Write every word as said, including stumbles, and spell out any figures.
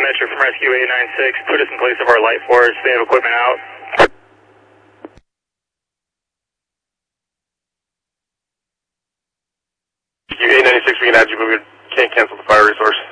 dispatcher from Rescue eight nine six. Put us in place of our light force. They have equipment out. Rescue eight nine six, we can add you, but we can't cancel the fire resource.